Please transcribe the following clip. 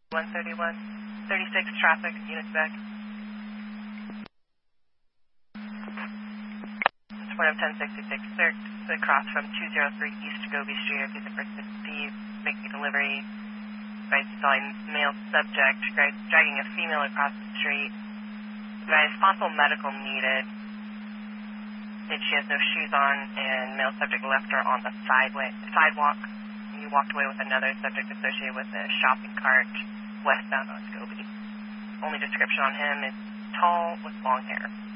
131. 36 traffic, units back. Support of 1066, clear across from 203 East Gobi Street, or the first Steve, making delivery. Guys, selling male subject, guys dragging a female across the street. Guys, possible medical needed. She has no shoes on, and male subject left her on the sidewalk. And he walked away with another subject associated with a shopping cart westbound on Gobi. Only description on him is tall with long hair.